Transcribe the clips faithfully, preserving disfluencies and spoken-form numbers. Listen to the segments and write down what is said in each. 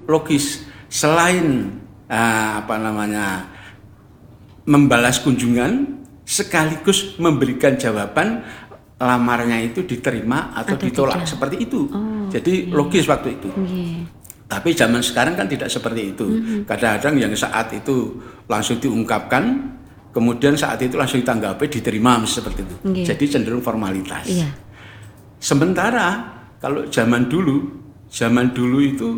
logis. Selain uh, apa namanya membalas kunjungan, sekaligus memberikan jawaban lamarnya itu diterima atau, atau ditolak tidak. Seperti itu. Oh, jadi okay. logis waktu itu. Okay. Tapi zaman sekarang kan tidak seperti itu. Mm-hmm. Kadang-kadang yang saat itu langsung diungkapkan, kemudian saat itu langsung ditanggapi, diterima seperti itu. Okay. Jadi cenderung formalitas. Yeah. Sementara kalau zaman dulu, zaman dulu itu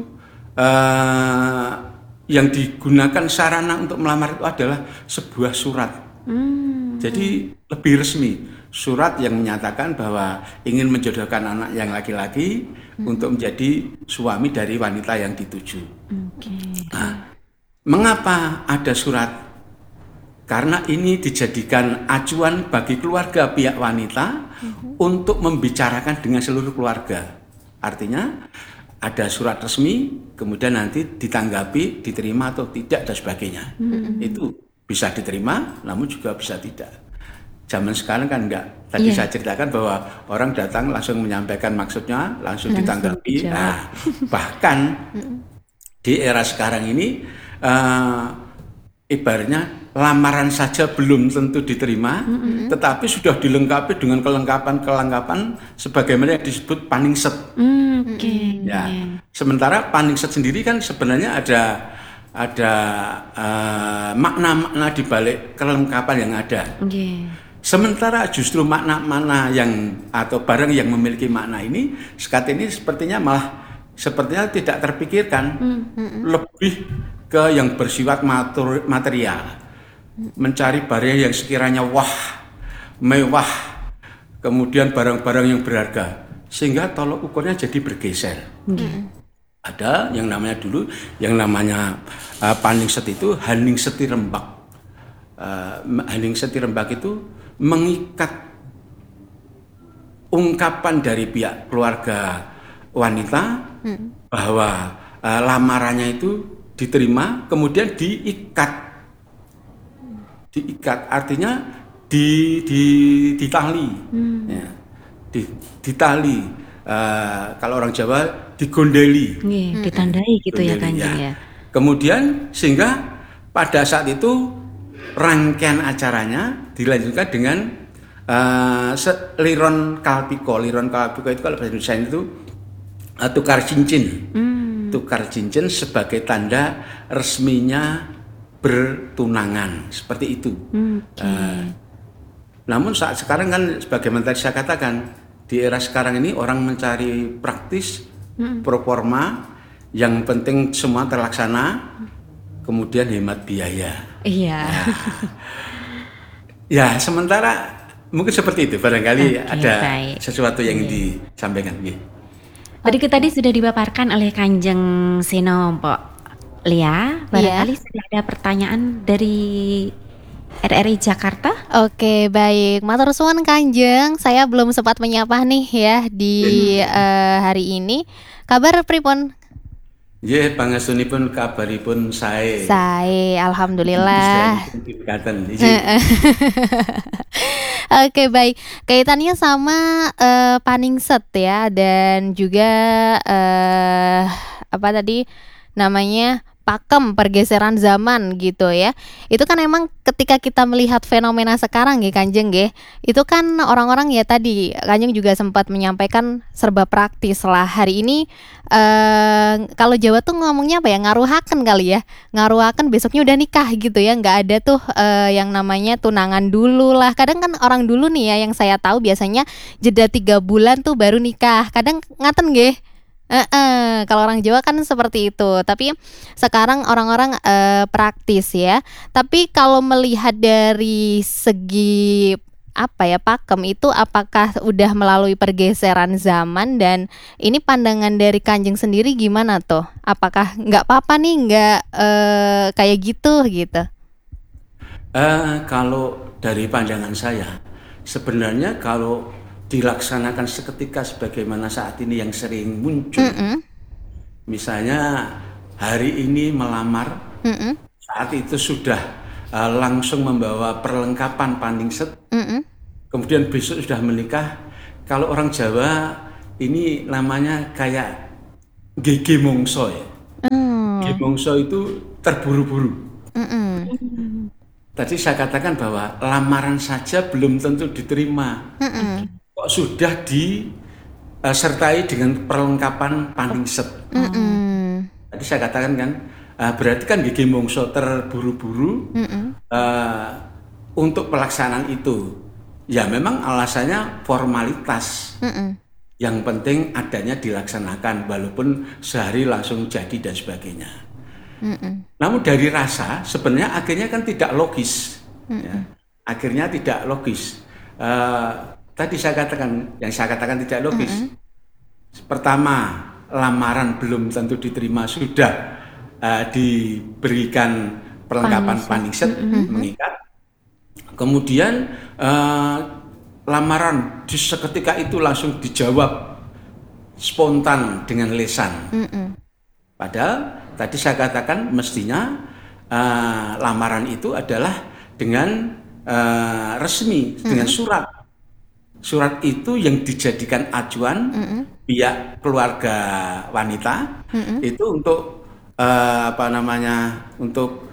uh, yang digunakan sarana untuk melamar itu adalah sebuah surat. Mm-hmm. Jadi lebih resmi. Surat yang menyatakan bahwa ingin menjodohkan anak yang laki-laki hmm. untuk menjadi suami dari wanita yang dituju. Okay. Nah, mengapa ada surat? Karena ini dijadikan acuan bagi keluarga pihak wanita hmm. untuk membicarakan dengan seluruh keluarga. Artinya ada surat resmi, kemudian nanti ditanggapi, diterima atau tidak dan sebagainya. Hmm. Itu bisa diterima, namun juga bisa tidak. Zaman sekarang kan enggak. Tadi yeah. saya ceritakan bahwa orang datang langsung menyampaikan maksudnya, langsung, langsung ditanggapi. Nah, bahkan di era sekarang ini, uh, ibaratnya lamaran saja belum tentu diterima, mm-hmm. tetapi sudah dilengkapi dengan kelengkapan-kelengkapan sebagaimana yang disebut paningset. Mm, okay. Ya. Sementara paningset sendiri kan sebenarnya ada ada uh, makna-makna di balik kelengkapan yang ada. Okay. Sementara justru makna-makna yang atau barang yang memiliki makna ini sekat ini sepertinya malah sepertinya tidak terpikirkan, mm-hmm. lebih ke yang bersifat material, mencari barang yang sekiranya wah, mewah, kemudian barang-barang yang berharga, sehingga tolok ukurnya jadi bergeser. Mm-hmm. Ada yang namanya dulu, yang namanya uh, paningset itu hening setirembak. Uh, hening setirembak itu mengikat ungkapan dari pihak keluarga wanita hmm. bahwa uh, lamarannya itu diterima, kemudian diikat, diikat artinya di, di, ditali, hmm. ya, di, ditali. Uh, kalau orang Jawa digondeli, hmm. ditandai gitu gondeli, ya Kanjeng ya. ya. Kemudian sehingga pada saat itu rangkaian acaranya dilanjutkan dengan uh, liron kalpiko. Liron kalpiko itu kalau bahasa Indonesia itu uh, tukar cincin. Hmm. Tukar cincin sebagai tanda resminya bertunangan. Seperti itu. Hmm, okay. uh, namun saat sekarang kan sebagaimana tadi saya katakan, di era sekarang ini orang mencari praktis, hmm. proforma, yang penting semua terlaksana, kemudian hemat biaya. Iya. Ya. Ya, sementara mungkin seperti itu, barangkali okay, ada baik. sesuatu yang yeah. disampaikan. Yeah. Tadi tadi sudah dipaparkan oleh Kanjeng Seno Mpok Lia, barangkali yeah. sudah ada pertanyaan dari R R I Jakarta. Oke, baik. Matur suwun Kanjeng, saya belum sempat menyapa nih ya di uh, hari ini. Kabar pripun? Ya, pangasunipun kabaripun sae. Sae, alhamdulillah. Oke, baik. Kaitannya sama uh, paningset ya, dan juga uh, apa tadi namanya pakem, pergeseran zaman gitu ya. Itu kan emang ketika kita melihat fenomena sekarang ya Kanjeng ya, itu kan orang-orang ya tadi Kanjeng juga sempat menyampaikan serba praktis lah. Hari ini eh, kalau Jawa tuh ngomongnya apa ya, ngaruhaken kali ya, ngaruhaken besoknya udah nikah gitu ya, nggak ada tuh eh, yang namanya tunangan dulu lah. Kadang kan orang dulu nih ya yang saya tahu biasanya jeda tiga bulan tuh baru nikah. Kadang ngaten nggih. Uh, uh, kalau orang Jawa kan seperti itu, tapi sekarang orang-orang uh, praktis ya. Tapi kalau melihat dari segi apa ya pakem itu, apakah udah melalui pergeseran zaman, dan ini pandangan dari Kanjeng sendiri gimana tuh? Apakah nggak apa-apa nih nggak uh, kayak gitu gitu? Uh, kalau dari pandangan saya, sebenarnya kalau dilaksanakan seketika sebagaimana saat ini yang sering muncul. Mm-mm. Misalnya hari ini melamar, Mm-mm. saat itu sudah uh, langsung membawa perlengkapan paningset, Mm-mm. kemudian besok sudah menikah. Kalau orang Jawa ini namanya kayak gege mongso ya. Mm. Gigi Mongso itu terburu-buru. Mm-mm. Tadi saya katakan bahwa lamaran saja belum tentu diterima. Mm-mm. Kok sudah disertai dengan perlengkapan paningset. Mm-mm. Tadi saya katakan kan, uh, berarti kan Gigi Mongso terburu-buru uh, untuk pelaksanaan itu. Ya memang alasannya formalitas. Mm-mm. Yang penting adanya dilaksanakan walaupun sehari langsung jadi dan sebagainya. Mm-mm. Namun dari rasa sebenarnya akhirnya kan tidak logis. Ya. Akhirnya tidak logis. Uh, tadi saya katakan, yang saya katakan tidak logis. Mm-mm. Pertama, lamaran belum tentu diterima sudah uh, diberikan perlengkapan paningset mengikat. Kemudian uh, lamaran di seketika itu langsung dijawab spontan dengan lesan. Mm-mm. Padahal tadi saya katakan mestinya uh, lamaran itu adalah dengan uh, resmi, dengan surat. Surat itu yang dijadikan acuan pihak keluarga wanita itu untuk uh, apa namanya untuk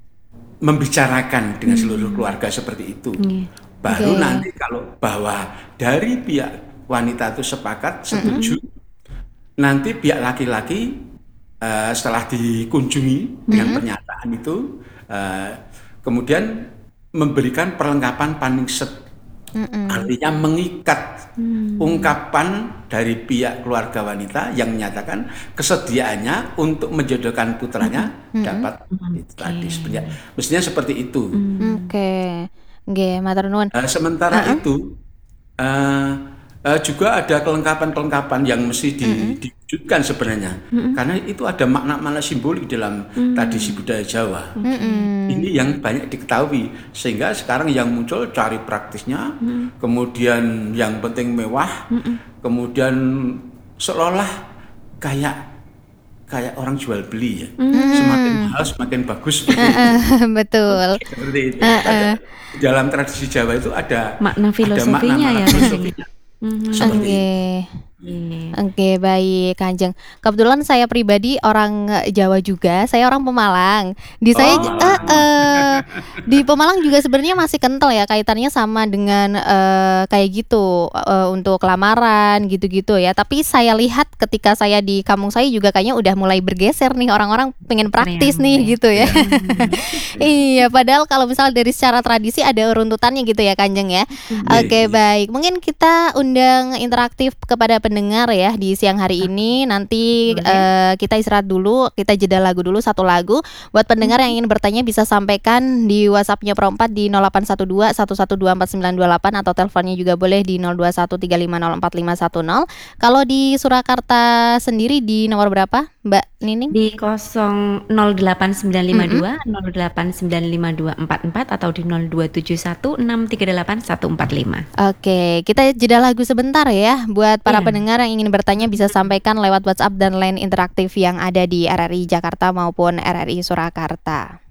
membicarakan dengan seluruh keluarga seperti itu. Iya. Baru Oke. nanti kalau bahwa dari pihak wanita itu sepakat setuju, nanti pihak laki-laki uh, setelah dikunjungi dengan pernyataan itu, uh, kemudian memberikan perlengkapan paningset. Artinya mengikat ungkapan dari pihak keluarga wanita yang menyatakan kesediaannya untuk menjodohkan putranya dapat itu tadi sebenarnya mestinya seperti itu. Oke. Nggih, matur nuwun. Nah, sementara itu uh, uh, juga ada kelengkapan-kelengkapan yang mesti di- diwujudkan sebenarnya karena itu ada makna-makna simbolik dalam tradisi budaya Jawa. Ini yang banyak diketahui sehingga sekarang yang muncul cari praktisnya, kemudian yang penting mewah, kemudian seolah kayak kayak orang jual beli ya, semakin mahal semakin bagus seperti itu. Betul. Seperti itu. Ada- dalam tradisi Jawa itu ada Makna ada filosofinya makna-makna ya, filosofinya. Seperti itu. Oke. Iya. Oke, baik Kanjeng. Kebetulan saya pribadi orang eh, Jawa juga. Saya orang Pemalang. Di saya Oh, j- Malang. eh, eh, di Pemalang juga sebenarnya masih kental ya kaitannya sama dengan eh, kayak gitu eh, untuk lamaran gitu-gitu ya. Tapi saya lihat ketika saya di kampung saya juga kayaknya udah mulai bergeser nih orang-orang pengen praktis Keren, nih ya. gitu ya. Iya, padahal kalau misalnya dari secara tradisi ada runtutannya gitu ya Kanjeng ya. Oke, Iya. baik. Mungkin kita undang interaktif kepada pendengar ya di siang hari ini. Nanti Boleh. eh, kita istirahat dulu, kita jeda lagu dulu satu lagu. Buat pendengar yang ingin bertanya bisa sampaikan di WhatsApp-nya Pro empat di nol delapan satu dua satu satu dua empat sembilan dua delapan atau teleponnya juga boleh di nol dua satu tiga lima nol empat lima satu nol. Kalau di Surakarta sendiri di nomor berapa, Mbak Nining? Di kosong nol delapan sembilan lima dua nol delapan sembilan lima dua empat empat atau di nol dua tujuh satu enam tiga delapan satu empat lima. Oke, kita jeda lagu sebentar ya. Buat para Iya. pendengar yang ingin bertanya bisa sampaikan lewat WhatsApp dan line interaktif yang ada di R R I Jakarta maupun R R I Surakarta.